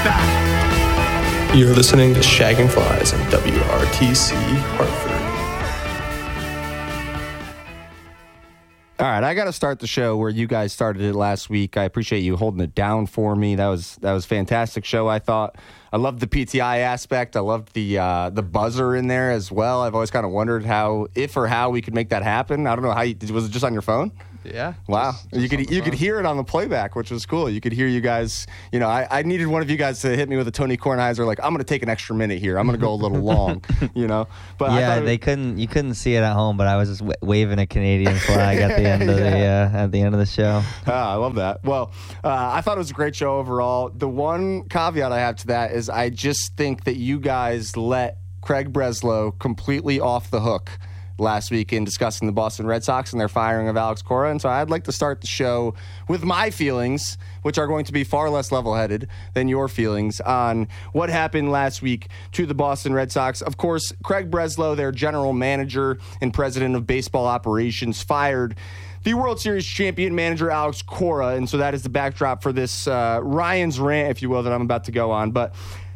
back. You're listening to Shagging Flies on WRTC Hartford. All right, I got to start the show where you guys started it last week. I appreciate you holding it down for me. That was a fantastic show, I thought. I loved the PTI aspect. I loved the buzzer in there as well. I've always kind of wondered how we could make that happen. I don't know how was it just on your phone? Yeah. Wow. You could hear it on the playback, which was cool. You could hear you guys. You know, I needed one of you guys to hit me with a Tony Kornheiser, like, I'm going to take an extra minute here. I'm going to go a little long, you know. But yeah, you couldn't see it at home, but I was just waving a Canadian flag at the end of the show. I love that. Well, I thought it was a great show overall. The one caveat I have to that is I just think that you guys let Craig Breslow completely off the hook last week in discussing the Boston Red Sox and their firing of Alex Cora. And so I'd like to start the show with my feelings, which are going to be far less level-headed than your feelings, on what happened last week to the Boston Red Sox. Of course, Craig Breslow, their general manager and president of baseball operations, fired the World Series champion manager Alex Cora. And so that is the backdrop for this Ryan's rant, if you will, that I'm about to go on. But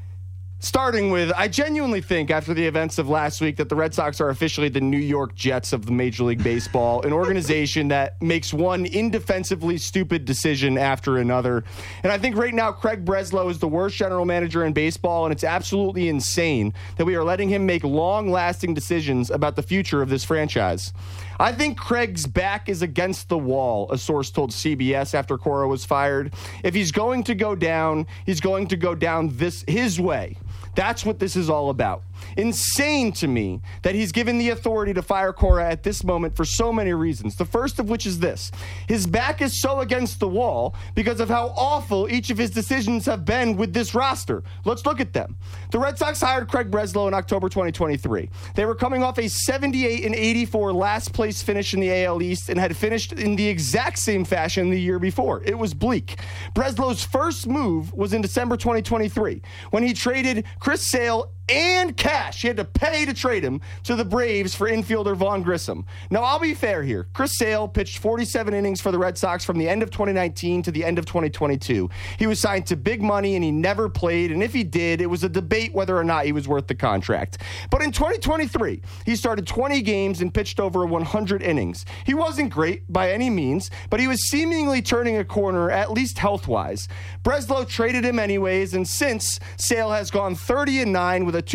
starting with, I genuinely think after the events of last week that the Red Sox are officially the New York Jets of the Major League Baseball, an organization that makes one indefensibly stupid decision after another. And I think right now Craig Breslow is the worst general manager in baseball, and it's absolutely insane that we are letting him make long-lasting decisions about the future of this franchise. I think Craig's back is against the wall, a source told CBS after Cora was fired. If he's going to go down, he's going to go down his way. That's what this is all about. Insane to me that he's given the authority to fire Cora at this moment for so many reasons. The first of which is this. His back is so against the wall because of how awful each of his decisions have been with this roster. Let's look at them. The Red Sox hired Craig Breslow in October 2023. They were coming off a 78-84 last place finish in the AL East and had finished in the exact same fashion the year before. It was bleak. Breslow's first move was in December 2023 when he traded Chris Sale and cash. He had to pay to trade him to the Braves for infielder Vaughn Grissom. Now, I'll be fair here. Chris Sale pitched 47 innings for the Red Sox from the end of 2019 to the end of 2022. He was signed to big money, and he never played, and if he did, it was a debate whether or not he was worth the contract. But in 2023, he started 20 games and pitched over 100 innings. He wasn't great by any means, but he was seemingly turning a corner, at least health-wise. Breslow traded him anyways, and since, Sale has gone 30-9 with a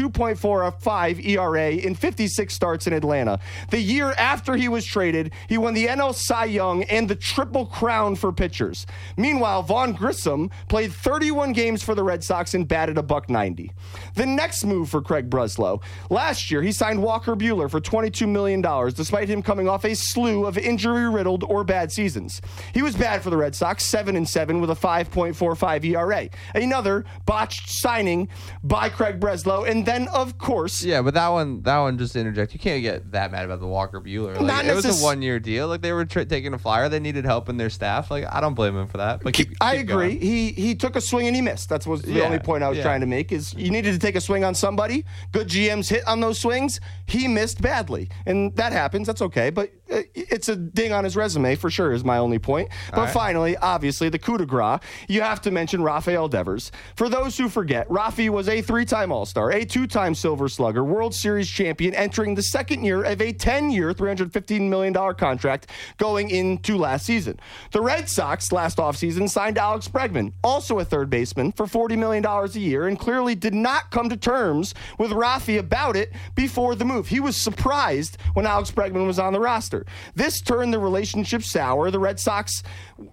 2.45 ERA in 56 starts in Atlanta. The year after he was traded, he won the NL Cy Young and the Triple Crown for pitchers. Meanwhile, Vaughn Grissom played 31 games for the Red Sox and batted $190. The next move for Craig Breslow. Last year, he signed Walker Buehler for $22 million, despite him coming off a slew of injury-riddled or bad seasons. He was bad for the Red Sox, 7-7 with a 5.45 ERA. Another botched signing by Craig Breslow. And then, of course... Yeah, but that one, just to interject, you can't get that mad about the Walker Buehler. Like, it was a one-year deal. Like, they were taking a flyer. They needed help in their staff. Like, I don't blame him for that. But I agree. He took a swing and he missed. That's the only point I was trying to make, is you needed to take a swing on somebody. Good GMs hit on those swings. He missed badly. And that happens. That's okay. But it's a ding on his resume, for sure, is my only point. But finally, obviously, the coup de grace, you have to mention Rafael Devers. For those who forget, Rafi was a 3-time All-Star, a 2-time Silver Slugger, World Series champion, entering the second year of a 10-year, $315 million contract going into last season. The Red Sox last offseason signed Alex Bregman, also a third baseman, for $40 million a year, and clearly did not come to terms with Rafi about it before the move. He was surprised when Alex Bregman was on the roster. This turned the relationship sour. The Red Sox...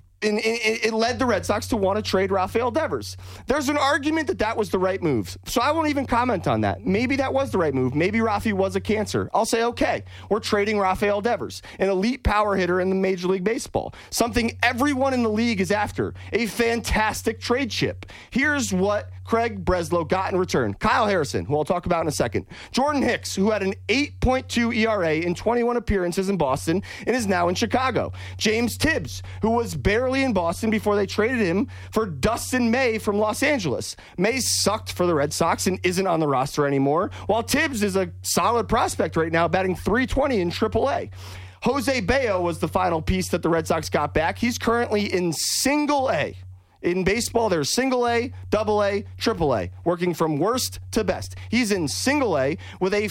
It led the Red Sox to want to trade Rafael Devers. There's an argument that was the right move, so I won't even comment on that. Maybe that was the right move. Maybe Rafi was a cancer. I'll say, okay, we're trading Rafael Devers, an elite power hitter in the Major League Baseball, something everyone in the league is after, a fantastic trade chip. Here's what Craig Breslow got in return. Kyle Harrison, who I'll talk about in a second. Jordan Hicks, who had an 8.2 ERA in 21 appearances in Boston and is now in Chicago. James Tibbs, who was barely in Boston before they traded him for Dustin May from Los Angeles. May sucked for the Red Sox and isn't on the roster anymore, while Tibbs is a solid prospect right now, batting .320 in AAA. Jose Bayo was the final piece that the Red Sox got back. He's currently in Single A. In baseball, there's single A, double A, triple A, working from worst to best. He's in single A with a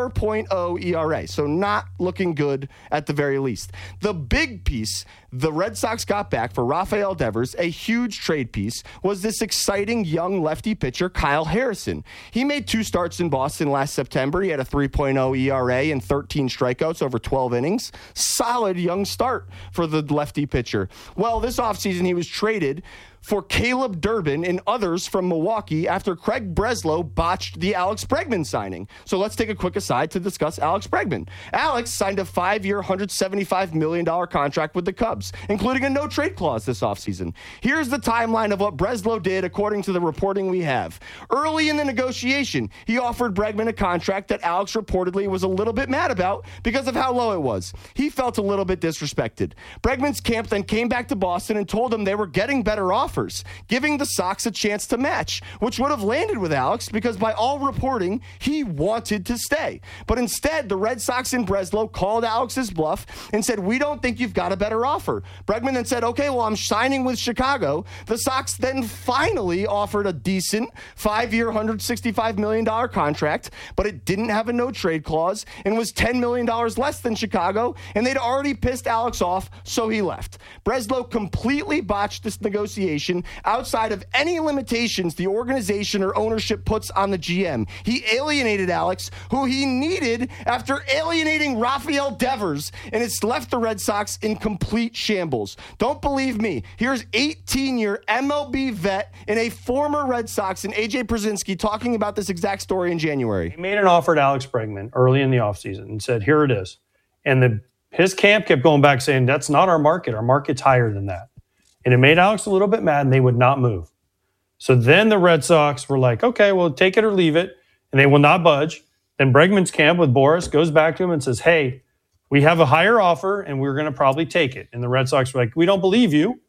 4.0 ERA, so not looking good at the very least. The big piece the Red Sox got back for Rafael Devers, a huge trade piece, was this exciting young lefty pitcher, Kyle Harrison. He made 2 starts in Boston last September. He had a 3.0 ERA and 13 strikeouts over 12 innings. Solid young start for the lefty pitcher. Well, this offseason he was traded for Caleb Durbin and others from Milwaukee after Craig Breslow botched the Alex Bregman signing. So let's take a quick aside to discuss Alex Bregman. Alex signed a 5-year, $175 million contract with the Cubs, including a no-trade clause this offseason. Here's the timeline of what Breslow did according to the reporting we have. Early in the negotiation, he offered Bregman a contract that Alex reportedly was a little bit mad about because of how low it was. He felt a little bit disrespected. Bregman's camp then came back to Boston and told him they were getting better offers, giving the Sox a chance to match, which would have landed with Alex because by all reporting, he wanted to stay. But instead, the Red Sox and Breslow called Alex's bluff and said, we don't think you've got a better offer. Bregman then said, okay, well, I'm signing with Chicago. The Sox then finally offered a decent 5-year, $165 million contract, but it didn't have a no-trade clause and was $10 million less than Chicago, and they'd already pissed Alex off, so he left. Breslow completely botched this negotiation outside of any limitations the organization or ownership puts on the GM. He alienated Alex, who he needed after alienating Rafael Devers, and it's left the Red Sox in complete shambles. Don't believe me. Here's 18-year MLB vet and a former Red Sox and AJ Pierzynski talking about this exact story in January. He made an offer to Alex Bregman early in the offseason and said, here it is. And his camp kept going back saying, that's not our market. Our market's higher than that. And it made Alex a little bit mad, and they would not move. So then the Red Sox were like, okay, well, take it or leave it, and they will not budge. Then Bregman's camp with Boris goes back to him and says, hey, we have a higher offer, and we're going to probably take it. And the Red Sox were like, we don't believe you.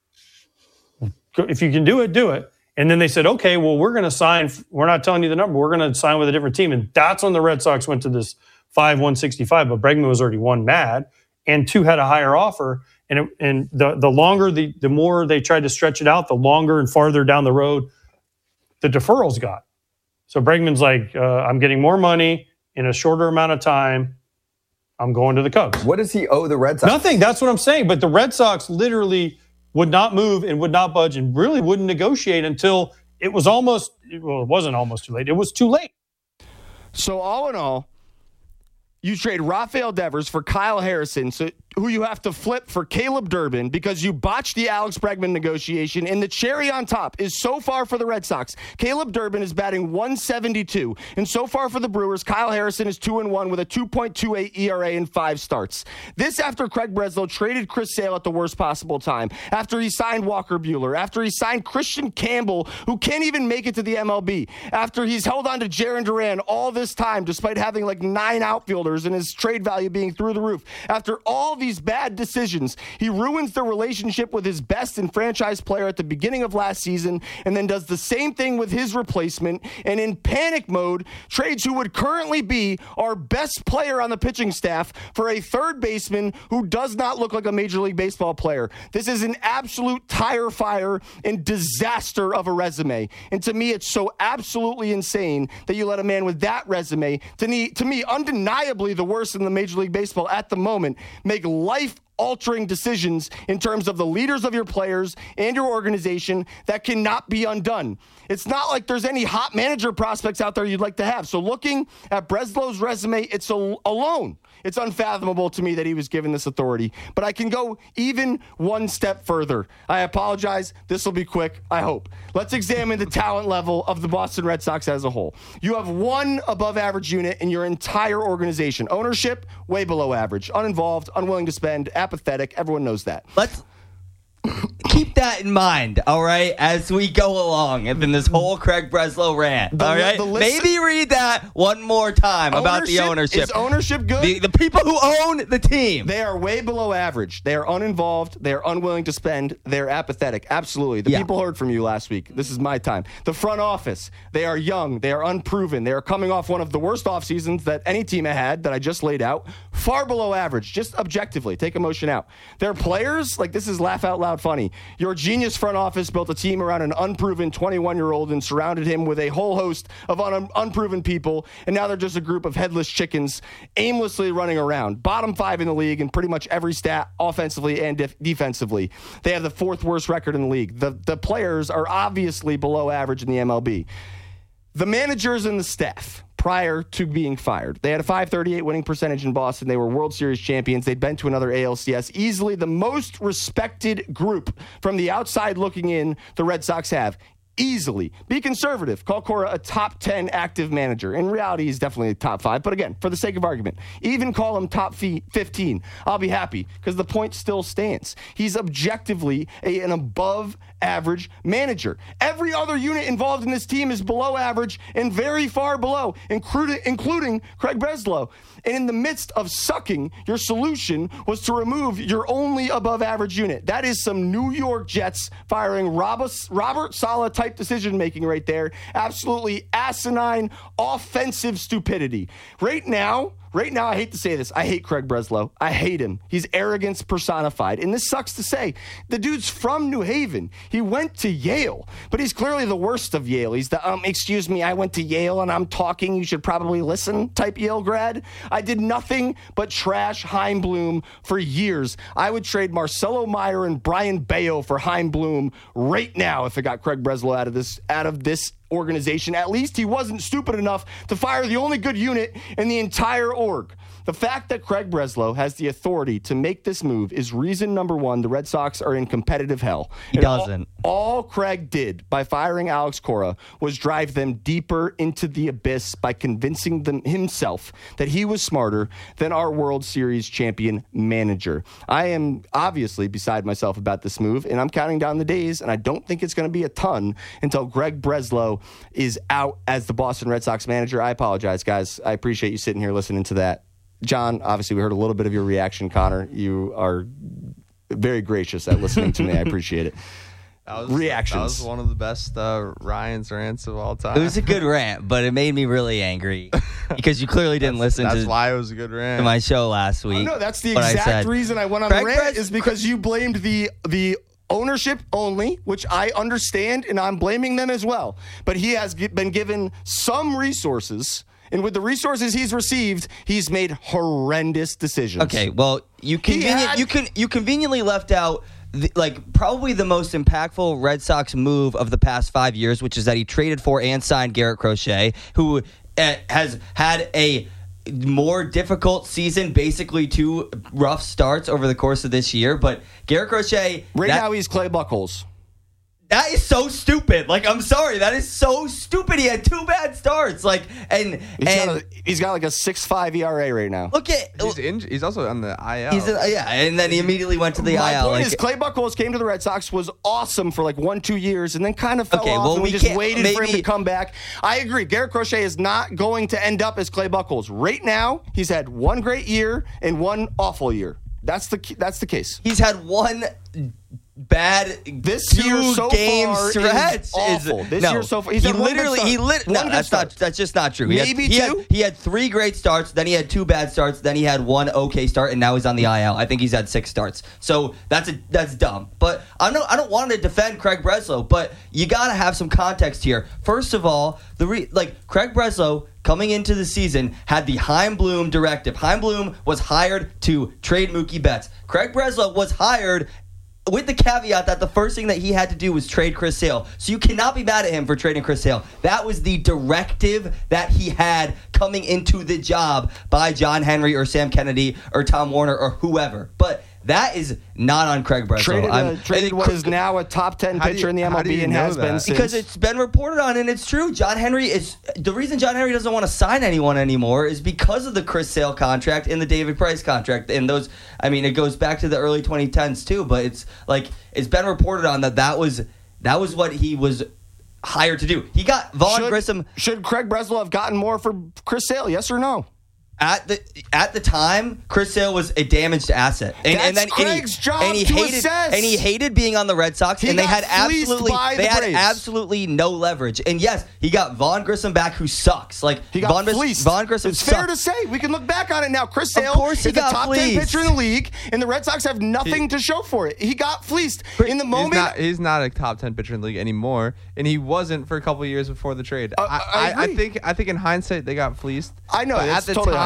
If you can do it, do it. And then they said, okay, well, we're going to sign. We're not telling you the number. We're going to sign with a different team. And that's when the Red Sox went to this 5-165, but Bregman was already 1 mad, and 2 had a higher offer. And the longer, the more they tried to stretch it out, the longer and farther down the road the deferrals got. So Bregman's like, I'm getting more money in a shorter amount of time. I'm going to the Cubs. What does he owe the Red Sox? Nothing. That's what I'm saying. But the Red Sox literally would not move and would not budge and really wouldn't negotiate until it was almost, well, it wasn't almost too late. It was too late. So all in all, you trade Rafael Devers for Kyle Harrison, who you have to flip for Caleb Durbin because you botched the Alex Bregman negotiation. And the cherry on top is so far for the Red Sox, Caleb Durbin is batting .172. And so far for the Brewers, Kyle Harrison is 2-1 with a 2.28 ERA in 5 starts. This after Craig Breslow traded Chris Sale at the worst possible time, after he signed Walker Buehler, after he signed Christian Campbell, who can't even make it to the MLB, after he's held on to Jarren Duran all this time despite having like 9 outfielders and his trade value being through the roof. After all these bad decisions, he ruins the relationship with his best and franchise player at the beginning of last season and then does the same thing with his replacement, and in panic mode trades who would currently be our best player on the pitching staff for a third baseman who does not look like a Major League Baseball player. This is an absolute tire fire and disaster of a resume. And to me, it's so absolutely insane that you let a man with that resume, to me, undeniably the worst in the Major League Baseball at the moment, make life-altering decisions in terms of the leaders of your players and your organization that cannot be undone. It's not like there's any hot manager prospects out there you'd like to have. So looking at Breslow's resume, it's alone. It's unfathomable to me that he was given this authority. But I can go even one step further. I apologize. This will be quick, I hope. Let's examine the talent level of the Boston Red Sox as a whole. You have one above-average unit in your entire organization. Ownership, way below average. Uninvolved, unwilling to spend, apathetic. Everyone knows that. Let's keep that in mind, all right, as we go along and then this whole Craig Breslow rant, all right? Maybe read that one more time about the ownership. Is ownership good? The people who own the team. They are way below average. They are uninvolved. They are unwilling to spend. They're apathetic. Absolutely. The people heard from you last week. This is my time. The front office, they are young. They are unproven. They are coming off one of the worst off seasons that any team had that I just laid out. Far below average, just objectively. Take emotion out. Their players, like this is laugh out loud funny. me. Your genius front office built a team around an unproven 21-year-old and surrounded him with a whole host of unproven people, and now they're just a group of headless chickens aimlessly running around. Bottom 5 in the league in pretty much every stat, offensively and defensively. They have the 4th worst record in the league. The players are obviously below average in the MLB. The managers and the staff, prior to being fired, they had a .538 winning percentage in Boston. They were World Series champions. They'd been to another ALCS. Easily the most respected group from the outside looking in the Red Sox have. Easily. Be conservative. Call Cora a top 10 active manager. In reality, he's definitely a top 5. But again, for the sake of argument, even call him top 15. I'll be happy because the point still stands. He's objectively an above average manager. Every other unit involved in this team is below average and very far below, including Craig Breslow. And in the midst of sucking, your solution was to remove your only above average unit. That is some New York Jets firing Robert Saleh type decision making right there. Absolutely asinine offensive stupidity. Right now, I hate to say this. I hate Craig Breslow. I hate him. He's arrogance personified. And this sucks to say. The dude's from New Haven. He went to Yale, but he's clearly the worst of Yale. He's the, excuse me, I went to Yale and I'm talking, you should probably listen type Yale grad. I did nothing but trash Chaim Bloom for years. I would trade Marcelo Meyer and Brian Bayo for Chaim Bloom right now if it got Craig Breslow out of this organization. At least he wasn't stupid enough to fire the only good unit in the entire org. The fact that Craig Breslow has the authority to make this move is reason number one the Red Sox are in competitive hell. He doesn't. All Craig did by firing Alex Cora was drive them deeper into the abyss by convincing them himself that he was smarter than our World Series champion manager. I am obviously beside myself about this move, and I'm counting down the days, and I don't think it's going to be a ton until Craig Breslow is out as the Boston Red Sox manager. I apologize, guys. I appreciate you sitting here listening to that. John, obviously we heard a little bit of your reaction. Connor, you are very gracious at listening to me. I appreciate it. Reactions. That was one of the best Ryan's rants of all time. It was a good rant, but it made me really angry because you clearly didn't listen That's why it was a good rant. to my show last week. No, that's the exact reason I went on the rant is because you blamed the ownership only, which I understand, and I'm blaming them as well. But he has been given some resources, and with the resources he's received, he's made horrendous decisions. Okay, well, you conveniently left out probably the most impactful Red Sox move of the past 5 years, which is that he traded for and signed Garrett Crochet, who has had a more difficult season, basically 2 rough starts over the course of this year. But Garrett Crochet, now he's Clay Buchholz. That is so stupid. I'm sorry. That is so stupid. He had 2 bad starts. He's got like a 6.5 ERA right now. Look at he's also on the IL. And then he immediately went to the IL. My point is, Clay Buchholz came to the Red Sox, was awesome for 1-2 years, and then kind of fell off. And we just waited for him to come back. I agree. Garrett Crochet is not going to end up as Clay Buchholz. Right now, he's had 1 great year and 1 awful year. That's the case. He's had 1 bad this year so game far stretch is awful. This year so far, that's just not true. Maybe he had 3 great starts, then he had 2 bad starts, then he had 1 okay start, and now he's on the IL. I think he's had 6 starts. So that's dumb. But I don't want to defend Craig Breslow, but you got to have some context here. First of all, Craig Breslow coming into the season had the Chaim Bloom directive. Chaim Bloom was hired to trade Mookie Betts. Craig Breslow was hired with the caveat that the first thing that he had to do was trade Chris Sale. So you cannot be mad at him for trading Chris Sale. That was the directive that he had coming into the job by John Henry or Sam Kennedy or Tom Warner or whoever. But that is not on Craig Breslow. Traded what is now a top 10 pitcher in the MLB and has been since. Because it's been reported on, and it's true. John Henry is the reason John Henry doesn't want to sign anyone anymore is because of the Chris Sale contract and the David Price contract. And those, it goes back to the early 2010s too. But it's been reported on that was what he was hired to do. He got Vaughn Grissom. Should Craig Breslow have gotten more for Chris Sale? Yes or no? At the time, Chris Sale was a damaged asset, and That's Craig's job and he to hated assess. and he hated being on the Red Sox, and they had Braves. absolutely no leverage. And yes, he got Vaughn Grissom back, who sucks. Like he got fleeced. Vaughn Grissom. It's fair to say we can look back on it now. Chris Sale is the top 10 pitcher in the league, and the Red Sox have nothing to show for it. He got fleeced in the moment. He's not a top 10 pitcher in the league anymore, and he wasn't for a couple of years before the trade. I think in hindsight they got fleeced. I know. At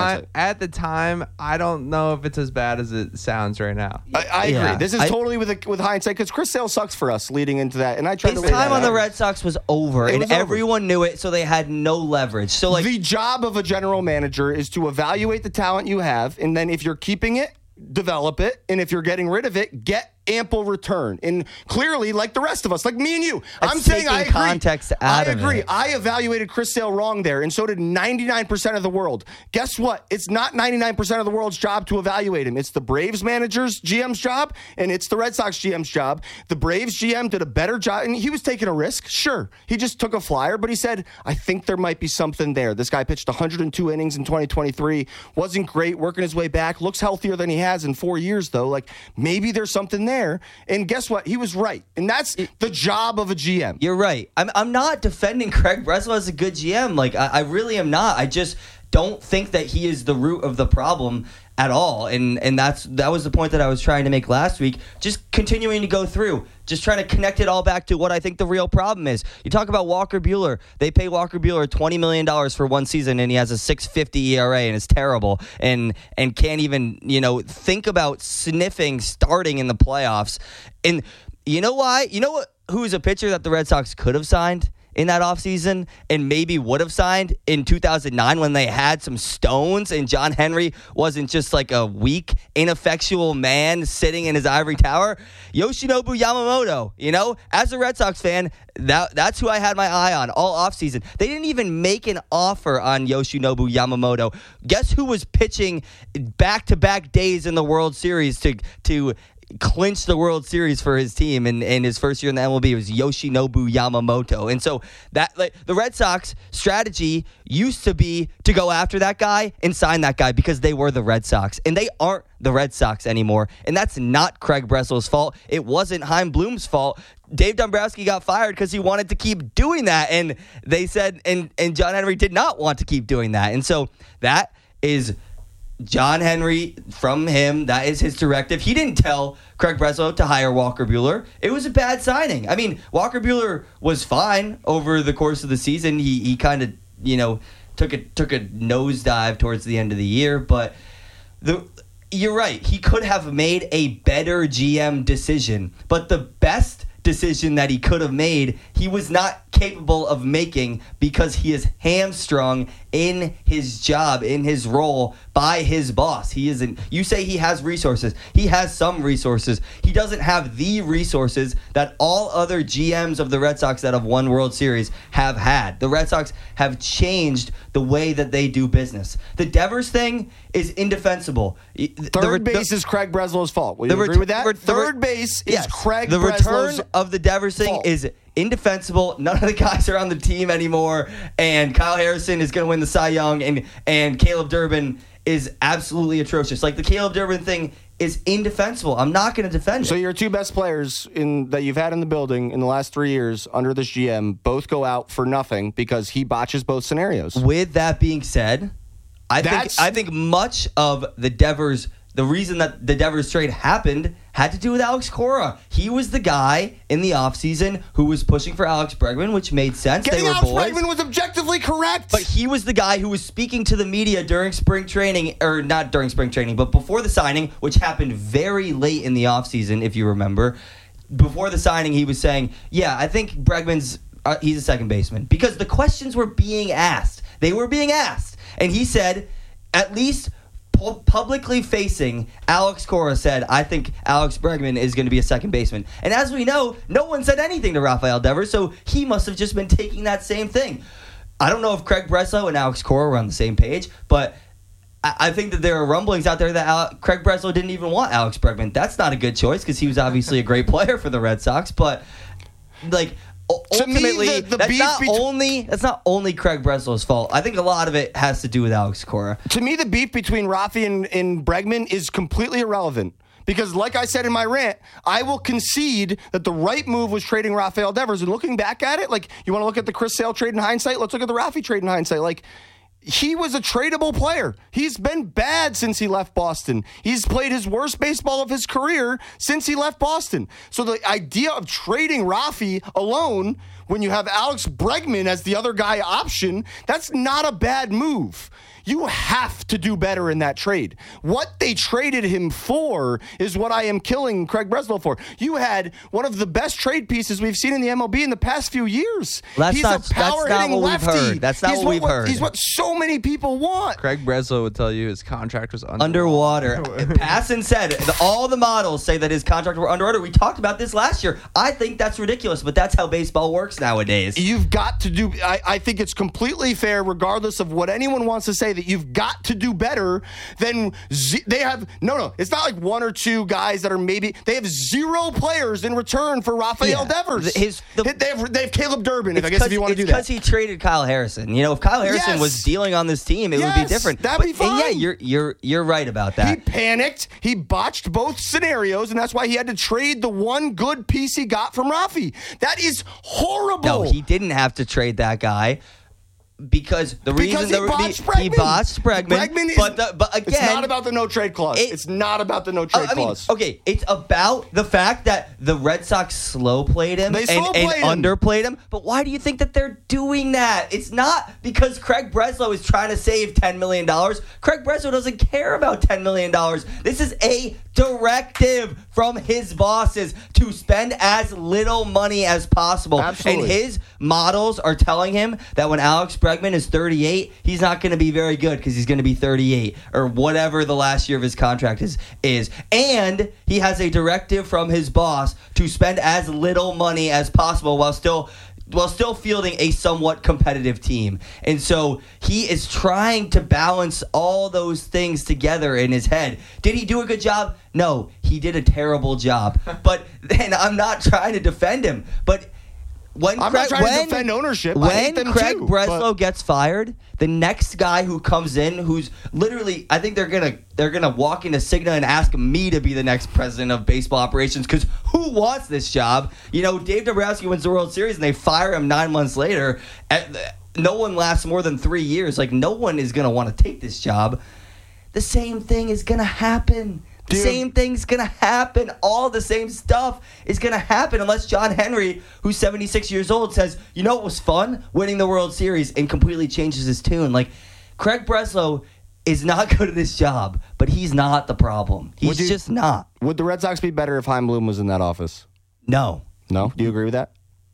the time, I don't know if it's as bad as it sounds right now. I agree. This is totally with hindsight, because Chris Sale sucks for us leading into that, and I tried to. His time on the Red Sox was over, and everyone knew it, so they had no leverage. So, like, the job of a general manager is to evaluate the talent you have, and then if you're keeping it, develop it, and if you're getting rid of it, get ample return. And clearly, like the rest of us, like me and you, I'm saying I agree. Context out I agree. Of it. I evaluated Chris Sale wrong there, and so did 99% of the world. Guess what? It's not 99% of the world's job to evaluate him. It's the Braves manager's GM's job, and it's the Red Sox GM's job. The Braves GM did a better job, and he was taking a risk. Sure, he just took a flyer, but he said, I think there might be something there. This guy pitched 102 innings in 2023, wasn't great, working his way back, looks healthier than he has in 4 years, though. Like, maybe there's something there. And guess what? He was right. And that's the job of a GM. You're right. I'm not defending Craig Breslow as a good GM. Like, I really am not. I just don't think that he is the root of the problem at all. And that was the point that I was trying to make last week. Just continuing to go through. Just trying to connect it all back to what I think the real problem is. You talk about Walker Buehler. They pay Walker Buehler $20 million for one season, and he has a 6.50 ERA, and it's terrible. And can't even, think about sniffing starting in the playoffs. And you know why? You know what? Who's a pitcher that the Red Sox could have signed in that offseason and maybe would have signed in 2009 when they had some stones and John Henry wasn't just like a weak, ineffectual man sitting in his ivory tower? Yoshinobu Yamamoto. As a Red Sox fan, that's who I had my eye on all offseason. They didn't even make an offer on Yoshinobu Yamamoto. Guess who was pitching back-to-back days in the World Series to clinched the World Series for his team in his first year in the MLB? It was Yoshinobu Yamamoto. And so that the Red Sox strategy used to be to go after that guy and sign that guy because they were the Red Sox. And they aren't the Red Sox anymore. And that's not Craig Breslow's fault. It wasn't Chaim Bloom's fault. Dave Dombrowski got fired because he wanted to keep doing that. And they said, and John Henry did not want to keep doing that. And so that is John Henry, from him, that is his directive. He didn't tell Craig Breslow to hire Walker Buehler. It was a bad signing. I mean, Walker Buehler was fine over the course of the season. He kind of, took a nosedive towards the end of the year. But you're right. He could have made a better GM decision. But the best decision that he could have made, he was not capable of making because he is hamstrung in his job, in his role, by his boss. He isn't. You say he has resources. He has some resources. He doesn't have the resources that all other GMs of the Red Sox that have won World Series have had. The Red Sox have changed the way that they do business. The Devers thing is indefensible. Third base is Craig Breslow's fault. Will you agree with that? Third base is Craig Breslow's fault. The return of the Devers thing is indefensible. None of the guys are on the team anymore, and Kyle Harrison is going to win the Cy Young, and Caleb Durbin is absolutely atrocious. Like, the Caleb Durbin thing is indefensible. I'm not going to defend it. So your two best players that you've had in the building in the last 3 years under this GM both go out for nothing because he botches both scenarios. With that being said, I think much of the reason that the Devers trade happened had to do with Alex Cora. He was the guy in the offseason who was pushing for Alex Bregman, which made sense. Getting Alex Bregman was objectively correct. But he was the guy who was speaking to the media during spring training, or not during spring training, but before the signing, which happened very late in the offseason, if you remember. Before the signing, he was saying, yeah, I think Bregman's he's a second baseman. Because the questions were being asked. They were being asked. And he said, at least publicly facing, Alex Cora said, I think Alex Bregman is going to be a second baseman. And as we know, no one said anything to Rafael Devers, so he must have just been taking that same thing. I don't know if Craig Breslow and Alex Cora were on the same page, but I think that there are rumblings out there that Craig Breslow didn't even want Alex Bregman. That's not a good choice because he was obviously a great player for the Red Sox, but like, ultimately, the that's beef not only Craig Breslow's fault. I think a lot of it has to do with Alex Cora. To me, the beef between Rafi and Bregman is completely irrelevant. Because like I said in my rant, I will concede that the right move was trading Rafael Devers. And looking back at it, like, you want to look at the Chris Sale trade in hindsight? Let's look at the Rafi trade in hindsight. Like, he was a tradable player. He's been bad since he left Boston. He's played his worst baseball of his career since he left Boston. So the idea of trading Rafi alone when you have Alex Bregman as the other guy option, that's not a bad move. You have to do better in that trade. What they traded him for is what I am killing Craig Breslow for. You had one of the best trade pieces we've seen in the MLB in the past few years. He's a power-hitting lefty. That's not what we've heard. He's what so many people want. Craig Breslow would tell you his contract was underwater. Passan said all the models say that his contract were underwater. We talked about this last year. I think that's ridiculous, but that's how baseball works nowadays. You've got to do. I think it's completely fair, regardless of what anyone wants to say, that you've got to do better than they have. No, it's not like one or two guys that are maybe. They have 0 players in return for Rafael Devers. They have Caleb Durbin, I guess, if you want to do that. It's because he traded Kyle Harrison. If Kyle Harrison was dealing on this team, it would be different. That'd be fine. And you're right about that. He panicked. He botched both scenarios, and that's why he had to trade the one good piece he got from Rafi. That is horrible. No, he didn't have to trade that guy. Because he botched Bregman. But again, it's not about the no trade clause. It's not about the no trade clause. Okay, it's about the fact that the Red Sox slow played him and underplayed him. But why do you think that they're doing that? It's not because Craig Breslow is trying to save $10 million. Craig Breslow doesn't care about $10 million. This is a directive from his bosses to spend as little money as possible. Absolutely. And his models are telling him that when Alex Bregman is 38, he's not going to be very good because he's going to be 38 or whatever the last year of his contract is. And he has a directive from his boss to spend as little money as possible while still fielding a somewhat competitive team. And so he is trying to balance all those things together in his head. Did he do a good job? No, he did a terrible job. But then I'm not trying to defend him. But I'm not trying to defend ownership. When Craig Breslow gets fired, the next guy who comes in, who's literally, I think they're gonna walk into Cigna and ask me to be the next president of baseball operations, because who wants this job? Dave Dombrowski wins the World Series and they fire him 9 months later. No one lasts more than 3 years. Like, no one is gonna want to take this job. The same thing is gonna happen. The same thing's going to happen. All the same stuff is going to happen unless John Henry, who's 76 years old, says, it was fun winning the World Series, and completely changes his tune. Like, Craig Breslow is not good at this job, but he's not the problem. He's just not. Would the Red Sox be better if Chaim Bloom was in that office? No. No? Do you agree with that?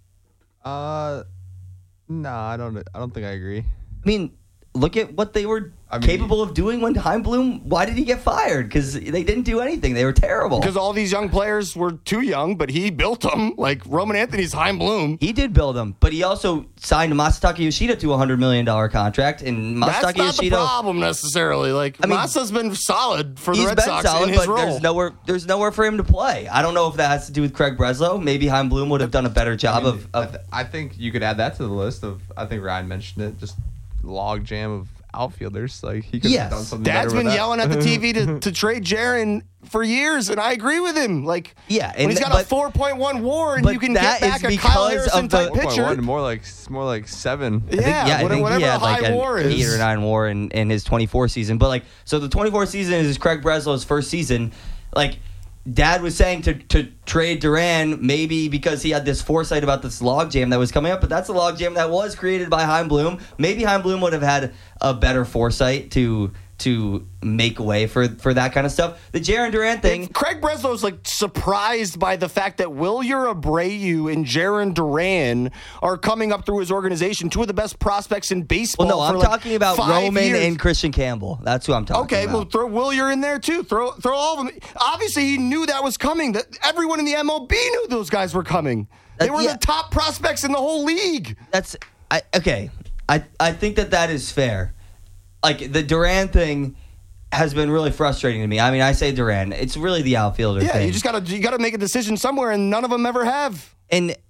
No, I don't think I agree. I mean, look at what they were capable of doing when Chaim Bloom. Why did he get fired? Because they didn't do anything. They were terrible. Because all these young players were too young, but he built them. Like Roman Anthony's Chaim Bloom. He did build them, but he also signed Masataka Yoshida to a $100 million contract. And Masataka That's not Yoshida, the problem necessarily. Masa's been solid for the Red Sox in his role. There's nowhere for him to play. I don't know if that has to do with Craig Breslow. Maybe Chaim Bloom would have done a better job I think you could add that to the list of. I think Ryan mentioned it. Just log jam of outfielders. Like, he could have done something Dad's better with been yelling at the TV to trade Jaron for years, and I agree with him. Like, when he's got a 4.1 WAR, and you can get back a Kyle Harrison type pitcher. More like 7. I think he had high WAR is. 8 or 9 WAR in his 24 season. But so the 24 season is Craig Breslow's first season. Dad was saying to trade Duran, maybe because he had this foresight about this logjam that was coming up, but that's a logjam that was created by Chaim Bloom. Maybe Chaim Bloom would have had a better foresight to make way for that kind of stuff. The Jarren Duran thing. Craig Breslow's surprised by the fact that Wilyer Abreu and Jarren Duran are coming up through his organization, two of the best prospects in baseball. Well, no, I'm talking about Roman and Christian Campbell. That's who I'm talking about. Okay, well, throw Wilyer in there too. Throw all of them. Obviously, he knew that was coming. That everyone in the MLB knew those guys were coming. They were the top prospects in the whole league. Okay. I think that is fair. The Duran thing has been really frustrating to me. I mean, I say Duran. It's really the outfielder thing. Yeah, you gotta make a decision somewhere, and none of them ever have. And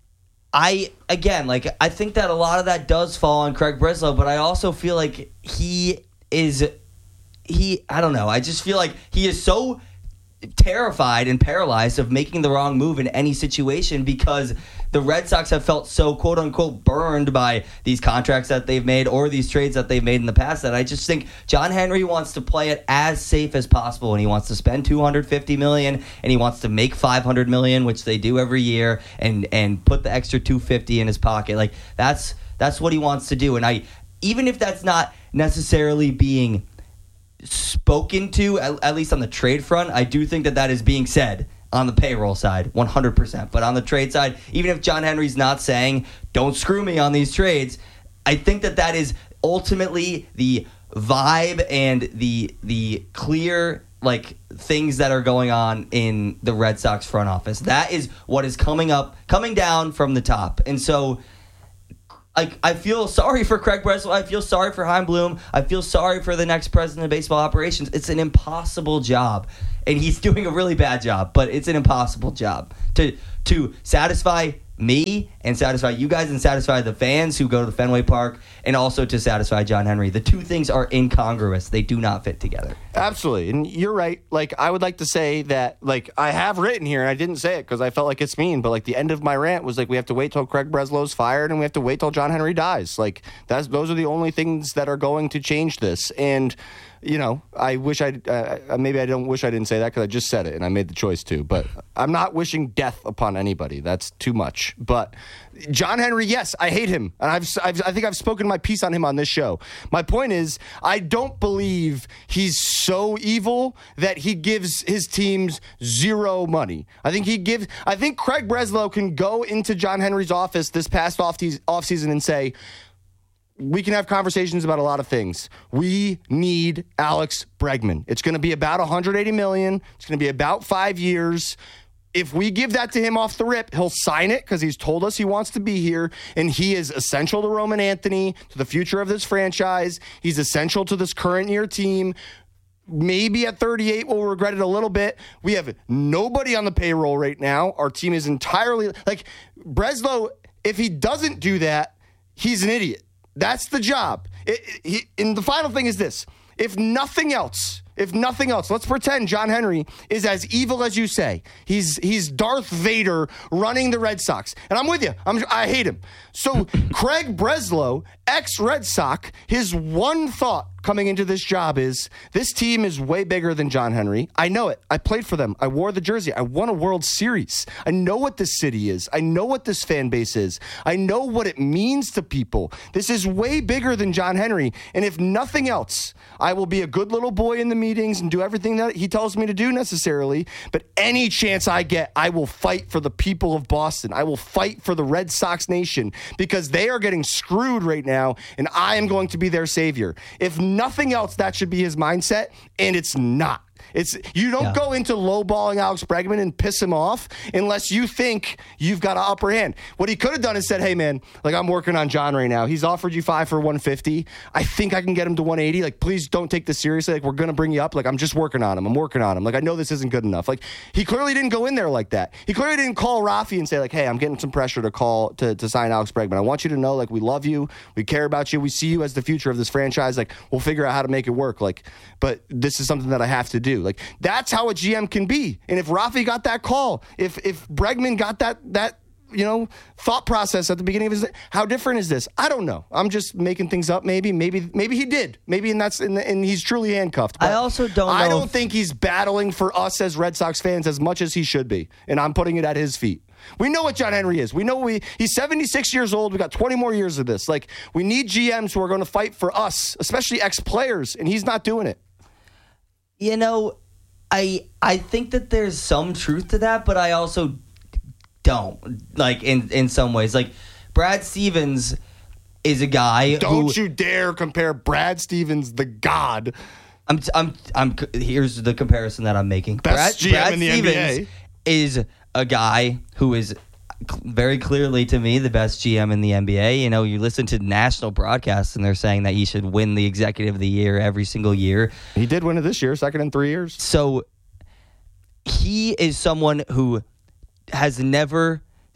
I think that a lot of that does fall on Craig Breslow, but I also feel like I don't know. I just feel like he is so terrified and paralyzed of making the wrong move in any situation because the Red Sox have felt so quote unquote burned by these contracts that they've made or these trades that they've made in the past that I just think John Henry wants to play it as safe as possible, and he wants to spend $250 million and he wants to make $500 million, which they do every year, and put the extra $250 in his pocket. Like that's what he wants to do. And even if that's not necessarily being spoken to, at least on the trade front, I do think that is being said on the payroll side, 100%. But on the trade side, even if John Henry's not saying, don't screw me on these trades, I think that is ultimately the vibe and the clear things that are going on in the Red Sox front office. That is what is coming down from the top. And so I feel sorry for Craig Breslow. I feel sorry for Chaim Bloom. I feel sorry for the next president of baseball operations. It's an impossible job, and he's doing a really bad job, but it's an impossible job to satisfy me and satisfy you guys and satisfy the fans who go to Fenway Park, and also to satisfy John Henry. The two things are incongruous. They do not fit together. Absolutely. And you're right. I would like to say that, I have written here, and I didn't say it because I felt like it's mean, but the end of my rant was we have to wait till Craig Breslow's fired and we have to wait till John Henry dies. Those are the only things that are going to change this. And I wish maybe I don't wish I didn't say that because I just said it and I made the choice to. But I'm not wishing death upon anybody. That's too much. But John Henry, yes, I hate him, and I think I've spoken my piece on him on this show. My point is, I don't believe he's so evil that he gives his teams zero money. I think Craig Breslow can go into John Henry's office this past offseason and say, we can have conversations about a lot of things. We need Alex Bregman. It's going to be about $180 million. It's going to be about 5 years. If we give that to him off the rip, he'll sign it because he's told us he wants to be here, and he is essential to Roman Anthony, to the future of this franchise. He's essential to this current year team. Maybe at 38, we'll regret it a little bit. We have nobody on the payroll right now. Our team is entirely Breslow. If he doesn't do that, he's an idiot. That's the job. And the final thing is this. If nothing else, let's pretend John Henry is as evil as you say. He's Darth Vader running the Red Sox. And I'm with you. I hate him. So Craig Breslow, ex-Red Sox, his one thought coming into this job is, this team is way bigger than John Henry. I know it. I played for them. I wore the jersey. I won a World Series. I know what this city is. I know what this fan base is. I know what it means to people. This is way bigger than John Henry. And if nothing else, I will be a good little boy in the meetings and do everything that he tells me to do necessarily. But any chance I get, I will fight for the people of Boston. I will fight for the Red Sox nation because they are getting screwed right now, and I am going to be their savior. If nothing else, that should be his mindset, and it's not. You don't go into lowballing Alex Bregman and piss him off unless you think you've got an upper hand. What he could have done is said, hey, man, I'm working on John right now. He's offered you 5 for 150. I think I can get him to 180. Please don't take this seriously. We're going to bring you up. I'm just working on him. I'm working on him. I know this isn't good enough. He clearly didn't go in there like that. He clearly didn't call Rafi and say, hey, I'm getting some pressure to sign Alex Bregman. I want you to know, we love you. We care about you. We see you as the future of this franchise. We'll figure out how to make it work. But this is something that I have to do. That's how a GM can be. And if Rafi got that call, if Bregman got that thought process at the beginning of his, how different is this? I don't know. I'm just making things up. Maybe he did. Maybe and he's truly handcuffed. But I also don't know. I don't think he's battling for us as Red Sox fans as much as he should be. And I'm putting it at his feet. We know what John Henry is. We know he's 76 years old. We got 20 more years of this. We need GMs who are going to fight for us, especially ex-players, and he's not doing it. I think that there's some truth to that, but I also don't. In some ways, Brad Stevens is a guy. Don't you dare compare Brad Stevens, the god. Here's the comparison that I'm making. Best GM Brad in the Stevens NBA is a guy who is very clearly, to me, the best GM in the NBA. You listen to national broadcasts and they're saying that he should win the Executive of the Year every single year. He did win it this year, second in 3 years. So he is someone who has never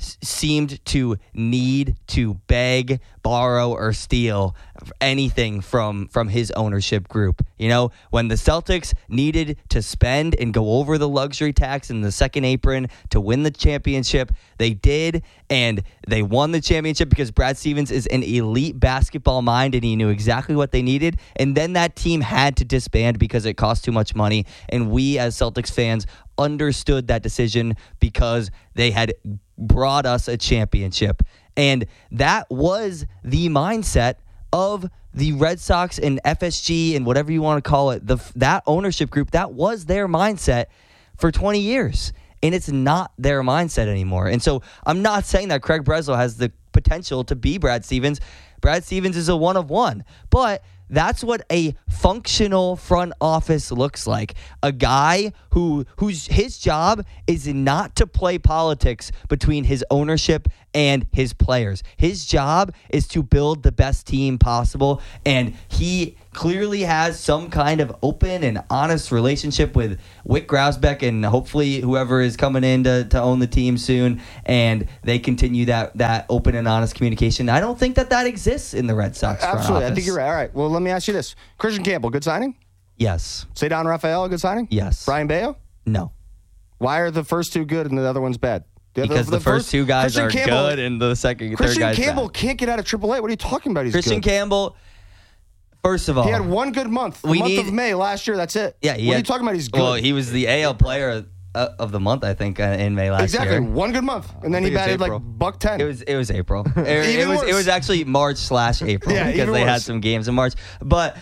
seemed to need to beg, borrow, or steal anything from his ownership group. You know, when the Celtics needed to spend and go over the luxury tax in the second apron to win the championship, they did, and they won the championship because Brad Stevens is an elite basketball mind and he knew exactly what they needed. And then that team had to disband because it cost too much money. And we as Celtics fans understood that decision because they had brought us a championship. And that was the mindset of the Red Sox and FSG and whatever you want to call it. That ownership group, that was their mindset for 20 years. And it's not their mindset anymore. And so I'm not saying that Craig Breslow has the potential to be Brad Stevens. Brad Stevens is a one of one. But that's what a functional front office looks like. A guy whose his job is not to play politics between his ownership and his players. His job is to build the best team possible, and he clearly has some kind of open and honest relationship with Wyc Grousbeck and hopefully whoever is coming in to own the team soon, and they continue that open and honest communication. I don't think that exists in the Red Sox front Absolutely. office. I think you're right. All right. Well, let me ask you this. Christian Campbell, good signing? Yes. Cedar Rafael, good signing? Yes. Brian Bayo? No. Why are the first two good and the other one's bad? Because the first two guys are good and the third guy's Christian Campbell bad. Can't get out of AAA. What are you talking about? He's Christian good. Campbell, first of all, He had one good month. The month of May last year. That's it. Yeah, what are you talking about? He's good. Well, he was the AL player of the month, I think, in May last year. Exactly. One good month. And then he batted like $110. It was April. It was actually March/April Yeah, because they even had worse. some games in March. But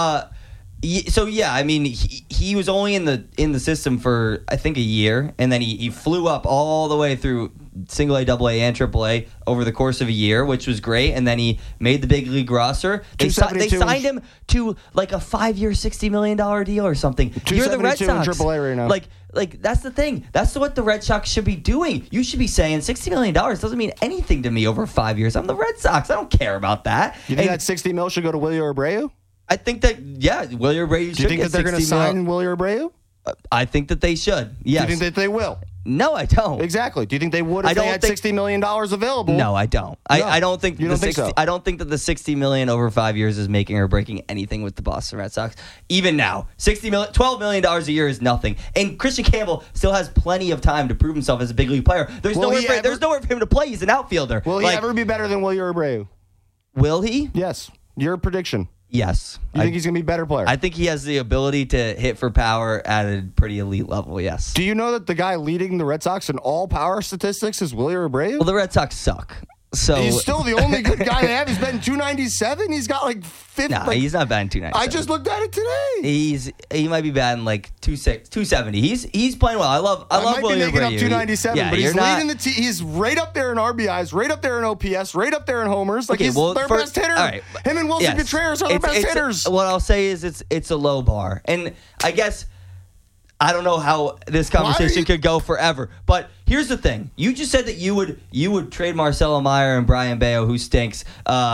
so yeah, I mean, he was only in the system for I think a year, and then he flew up all the way through single A, double A, and triple A over the course of a year, which was great. And then he made the big league roster. They signed him to like a 5-year, $60 million deal or something. You're the Red Sox. in AAA right now. Like that's the thing. That's what the Red Sox should be doing. You should be saying $60 million doesn't mean anything to me over 5 years. I'm the Red Sox. I don't care about that. You think that $60 million should go to Willie Abreu? I think that Willie Abreu should. Do you think that they're going to sign Willie Abreu? I think that they should. Yes. Do you think that they will? No, I don't. Exactly. Do you think they would if they had $60 million available? No, I don't. I don't think you don't think so? I don't think that the $60 million over 5 years is making or breaking anything with the Boston Red Sox. Even now, $12 million a year is nothing. And Christian Campbell still has plenty of time to prove himself as a big league player. There's nowhere for him to play. He's an outfielder. Will he ever be better than Willie Abreu? Will he? Yes. Your prediction. Yes. You think he's going to be a better player? I think he has the ability to hit for power at a pretty elite level, yes. Do you know that the guy leading the Red Sox in all power statistics is Willie Abreu? Well, the Red Sox suck. So he's still the only good guy they have. He's batting 297. He's got like 50. No, he's not batting 297. I just looked at it today. He might be batting like 270. He's playing well. I love Willie Abreu. He might be making up 297, but he's leading the team. He's right up there in RBIs, right up there in OPS, right up there in homers. Like he's their best hitter. Right. Him and Wilson Contreras are their best hitters. What I'll say is it's a low bar, and I guess. I don't know how this conversation could go forever, but here's the thing: you just said that you would trade Marcelo Meyer and Brian Bayo, who stinks,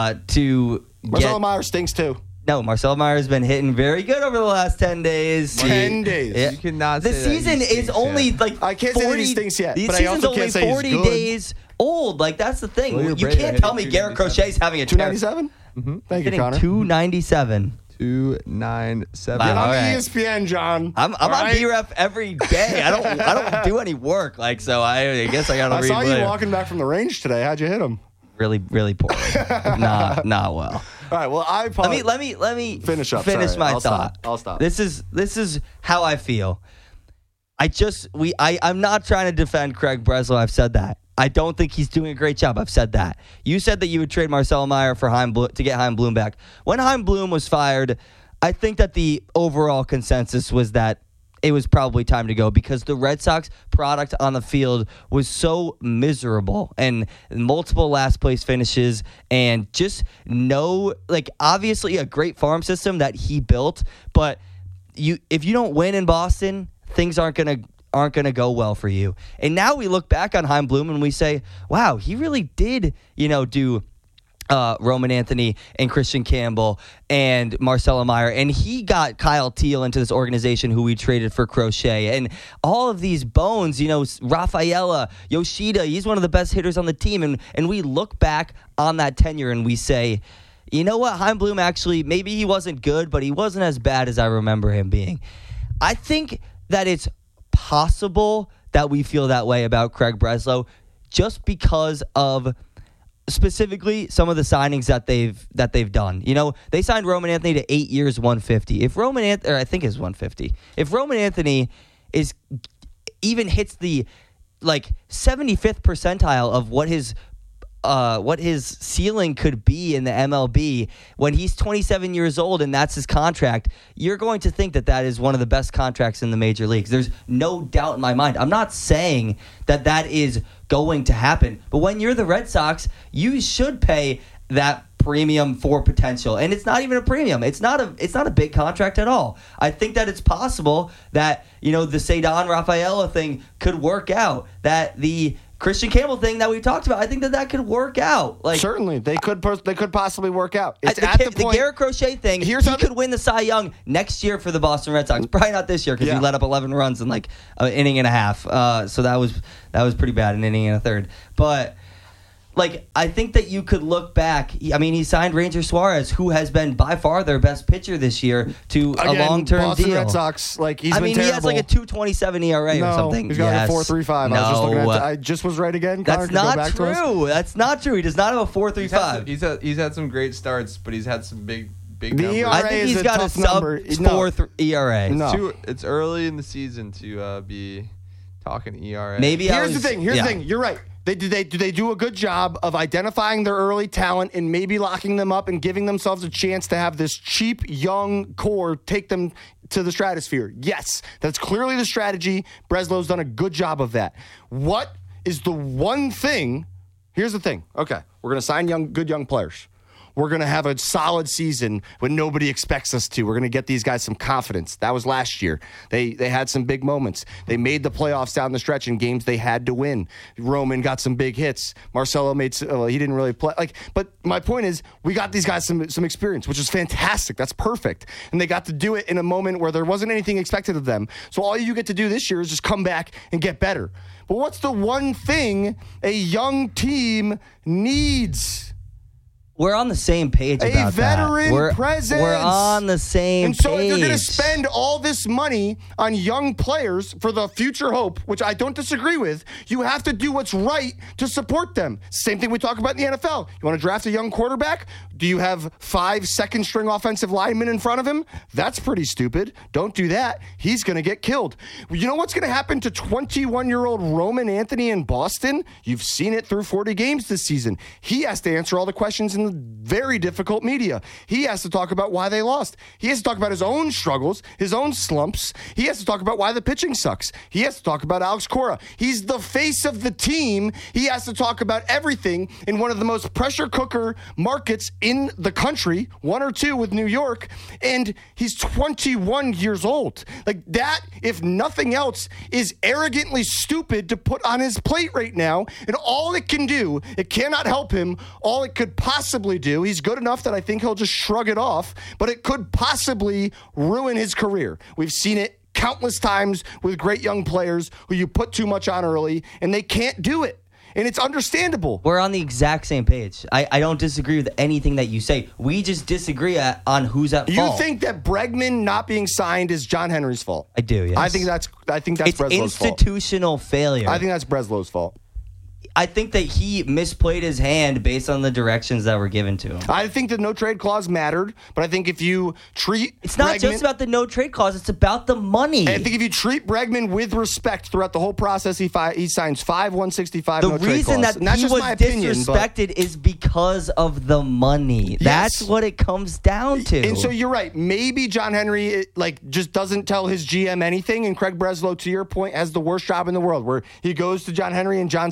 to Marcelo Meyer stinks too. No, Marcelo Meyer has been hitting very good over the last 10 days. 10 days. Yeah. You cannot say that The season is only like I can't 40, say that he stinks yet. The but season's I also only can't say 40 he's good. days old. Like that's the thing. Willie You Abreu can't tell me Garrett Crochet's having a 297. Thank you, hitting Connor. 297. 297. Get on All right. ESPN, John. I'm on BREF every day. I don't do any work, like so. I guess I gotta. I saw read you walking back from the range today. How'd you hit him? Really poorly. not well. All right. Well, Let me finish up. Finish Sorry. my I'll thought. Stop. I'll stop. This is how I feel. I'm not trying to defend Craig Breslow. I've said that. I don't think he's doing a great job. I've said that. You said that you would trade Marcelo Meyer for to get Chaim Bloom back. When Chaim Bloom was fired, I think that the overall consensus was that it was probably time to go because the Red Sox product on the field was so miserable and multiple last place finishes and just obviously a great farm system that he built, but if you don't win in Boston, things aren't going to go well for you. And now we look back on Chaim Bloom and we say, wow, he really did, do Roman Anthony and Christian Campbell and Marcelo Meyer, and he got Kyle Teal into this organization who we traded for Crochet, and all of these bones, Rafaela, Yoshida, he's one of the best hitters on the team, and we look back on that tenure and we say, you know what, Chaim Bloom actually, maybe he wasn't good, but he wasn't as bad as I remember him being. I think that it's possible that we feel that way about Craig Breslow just because of specifically some of the signings that they've done. They signed Roman Anthony to 8 years, $150. If Roman Anthony, or I think it's $150. If Roman Anthony even hits the 75th percentile of what his ceiling could be in the MLB when he's 27 years old and that's his contract, you're going to think that is one of the best contracts in the major leagues. There's no doubt in my mind. I'm not saying that is going to happen, but when you're the Red Sox, you should pay that premium for potential, and it's not even a premium. It's not a big contract at all. I think that it's possible that the Ceddanne Rafaela thing could work out, that the Christian Campbell thing that we talked about, I think that could work out. Certainly, they could possibly work out. It's the Garrett Crochet thing. He could win the Cy Young next year for the Boston Red Sox. Probably not this year because he let up 11 runs in an inning and a half. So that was pretty bad, an inning and a third. But I think that you could look back. He signed Ranger Suarez, who has been by far their best pitcher this year, to a long-term Boston deal. Red Sox, he's been terrible. He has a 2.27 ERA or something. He's got a 4.35. No. I was just looking at I just was right again. That's not true. That's not true. He does not have a 4.35. He's had some great starts, but he's had some big the numbers. ERA I think he's got a sub-4 ERA. No. It's early in the season to be talking ERA. Here's the thing. You're right. Do they do a good job of identifying their early talent and maybe locking them up and giving themselves a chance to have this cheap young core take them to the stratosphere? Yes, that's clearly the strategy. Breslow's done a good job of that. What is the one thing? Here's the thing. Okay, we're going to sign good young players. We're going to have a solid season when nobody expects us to. We're going to get these guys some confidence. That was last year. They had some big moments. They made the playoffs down the stretch in games they had to win. Roman got some big hits. Marcelo he didn't really play. But my point is, we got these guys some experience, which is fantastic. That's perfect. And they got to do it in a moment where there wasn't anything expected of them. So all you get to do this year is just come back and get better. But what's the one thing a young team needs? We're on the same page about that. A veteran presence. We're on the same page. And so if you're going to spend all this money on young players for the future hope, which I don't disagree with, you have to do what's right to support them. Same thing we talk about in the NFL. You want to draft a young quarterback? Do you have 5 second-string offensive linemen in front of him? That's pretty stupid. Don't do that. He's going to get killed. You know what's going to happen to 21-year-old Roman Anthony in Boston? You've seen it through 40 games this season. He has to answer all the questions in the very difficult media. He has to talk about why they lost. He has to talk about his own struggles, his own slumps. He has to talk about why the pitching sucks. He has to talk about Alex Cora. He's the face of the team. He has to talk about everything in one of the most pressure cooker markets in the country, 1 or 2 with New York, and he's 21 years old. That, if nothing else, is arrogantly stupid to put on his plate right now, and all it can do, it cannot help him. All it could possibly do, he's good enough that I think he'll just shrug it off, but it could possibly ruin his career. We've seen it countless times with great young players who you put too much on early, and they can't do it. And it's understandable. We're on the exact same page. I don't disagree with anything that you say. We just disagree on who's at fault. You think that Bregman not being signed is John Henry's fault? I do, yes. I think that's it's Breslow's fault. Institutional failure. I think that's Breslow's fault. I think that he misplayed his hand based on the directions that were given to him. I think the no trade clause mattered, but I think if you treat it's not just about the no trade clause; it's about the money. I think if you treat Bregman with respect throughout the whole process, he signs 5 165 the no trade clause. reason that he was disrespected is because of the money. Yes. That's what it comes down to. And so you're right. Maybe John Henry just doesn't tell his GM anything, and Craig Breslow, to your point, has the worst job in the world, where he goes to John Henry and John says,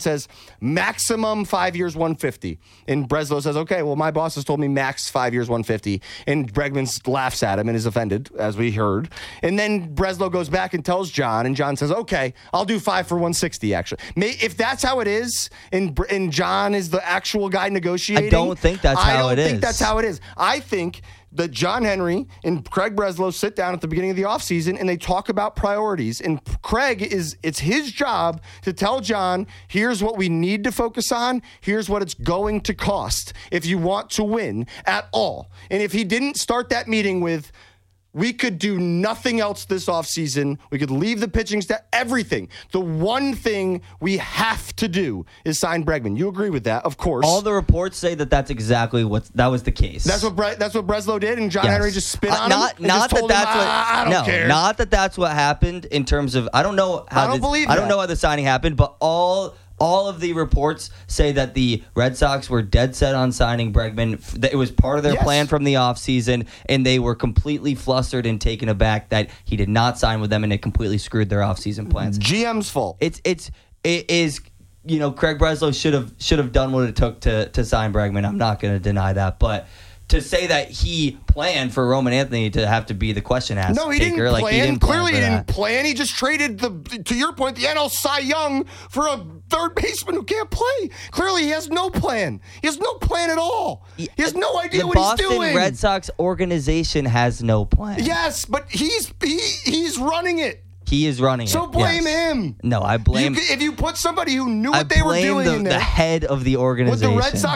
maximum 5 years, 150. And Breslow says, okay, well, my boss has told me max 5 years, 150. And Bregman laughs at him and is offended, as we heard. And then Breslow goes back and tells John, and John says, okay, I'll do 5 for 160, actually. If that's how it is, and John is the actual guy negotiating. I don't think that's how it is. I don't think that's how it is. I think that John Henry and Craig Breslow sit down at the beginning of the offseason and they talk about priorities. And it's his job to tell John, here's what we need to focus on. Here's what it's going to cost if you want to win at all. And if he didn't start that meeting with, we could do nothing else this offseason. We could leave the pitching staff, everything. The one thing we have to do is sign Bregman. You agree with that, of course. All the reports say that that's exactly that was the case. That's what Breslow did, and John Henry just spit on him. Not that that's what happened in terms of I don't know how the signing happened, but all of the reports say that the Red Sox were dead set on signing Bregman. That it was part of their plan from the offseason, and they were completely flustered and taken aback that he did not sign with them, and it completely screwed their offseason plans. GM's fault. It is. Craig Breslow should have done what it took to sign Bregman. I'm not going to deny that, but to say that he planned for Roman Anthony to have to be the question asker. No, he didn't plan. Clearly, he didn't plan. He just traded, to your point, the NL Cy Young for a third baseman who can't play. Clearly, he has no plan. He has no plan at all. He has no idea what he's doing. The Boston Red Sox organization has no plan. Yes, but he's running it. He is running so blame him. No, I blame. If you put somebody who knew what they were doing in there. The head of the organization. What the Red Sox